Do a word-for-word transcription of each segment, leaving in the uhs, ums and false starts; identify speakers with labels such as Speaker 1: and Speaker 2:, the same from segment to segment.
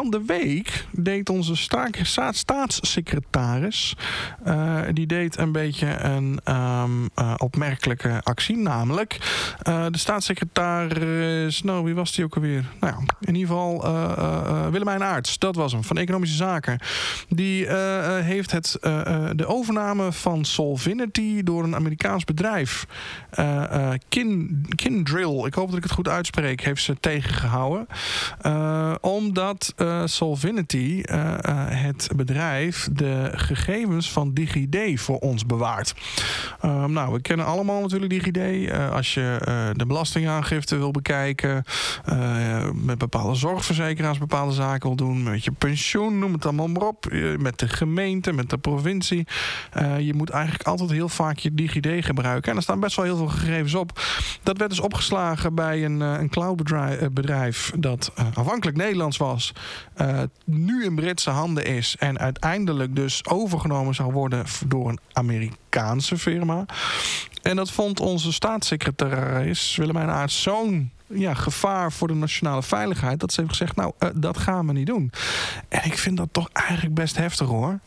Speaker 1: van de week deed onze sta- sta- staatssecretaris... Uh, die deed een beetje een um, uh, opmerkelijke actie. Namelijk, uh, de staatssecretaris... Nou, wie was die ook alweer? Nou ja, in ieder geval uh, uh, Willemijn Aarts. Dat was hem, van Economische Zaken. Die uh, heeft het, uh, uh, de overname van Solvinity door een Amerikaans bedrijf... Uh, uh, Kin, Kindrill, ik hoop dat ik het goed uitspreek, heeft ze tegengehouden. Uh, omdat uh, Solvinity, uh, uh, het bedrijf, de gegevens van DigiD voor ons bewaart. Uh, nou, we kennen allemaal natuurlijk DigiD. Uh, als je uh, de belastingaangifte wil bekijken, uh, met bepaalde zorgverzekeraars bepaalde zaken wil doen, met je pensioen, noem het allemaal maar op, uh, met de gemeente, met de provincie. Uh, je moet eigenlijk altijd heel vaak je DigiD gebruiken. En er staan best wel heel veel gegevens op. Dat werd dus opgeslagen bij een, een cloudbedrijf dat uh, afhankelijk Nederlands was, uh, nu in Britse handen is en uiteindelijk dus overgenomen zou worden door een Amerikaanse firma. En dat vond onze staatssecretaris Willemijn Aarts zo'n ja, gevaar voor de nationale veiligheid, dat ze heeft gezegd, nou, uh, dat gaan we niet doen. En ik vind dat toch eigenlijk best heftig, hoor.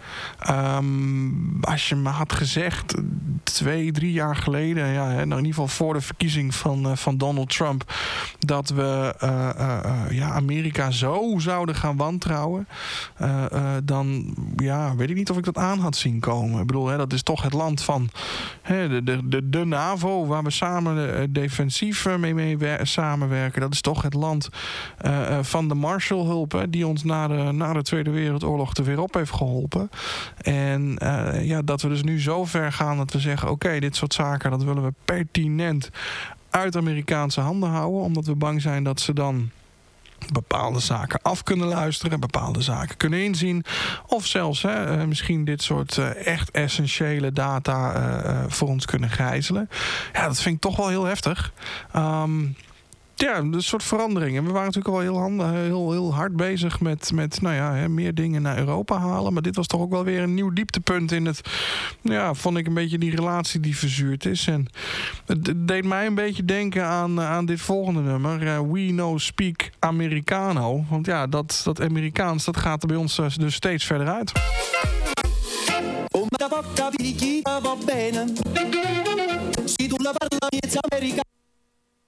Speaker 1: Um, als je me had gezegd, twee, drie jaar geleden, ja, nou in ieder geval voor de verkiezing van, uh, van Donald Trump, dat we uh, uh, uh, ja, Amerika zo zouden gaan wantrouwen, uh, uh, dan ja, weet ik niet of ik dat aan had zien komen. Ik bedoel, hè, dat is toch het land van hè, de, de, de, de NAVO, waar we samen uh, defensief uh, mee, mee wer- samenwerken. Dat is toch het land uh, van de Marshallhulp, die ons na de, na de Tweede Wereldoorlog er weer op heeft geholpen. En uh, ja, dat we dus nu zo ver gaan dat we zeggen, oké, okay, dit soort zaken, dat willen we pertinent uit Amerikaanse handen houden, omdat we bang zijn dat ze dan bepaalde zaken af kunnen luisteren, bepaalde zaken kunnen inzien, of zelfs hè, misschien dit soort uh, echt essentiële data uh, voor ons kunnen gijzelen. Ja, dat vind ik toch wel heel heftig. Um, Ja, een soort veranderingen. We waren natuurlijk al heel, handig, heel, heel hard bezig met, met nou ja, hè, meer dingen naar Europa halen. Maar dit was toch ook wel weer een nieuw dieptepunt in het, ja, vond ik een beetje die relatie die verzuurd is. En het deed mij een beetje denken aan, aan dit volgende nummer. Uh, We No Speak Americano. Want ja, dat, dat Amerikaans, dat gaat er bij ons dus steeds verder uit.
Speaker 2: Una vodka picchita va bene, se tu la parla miezza americana.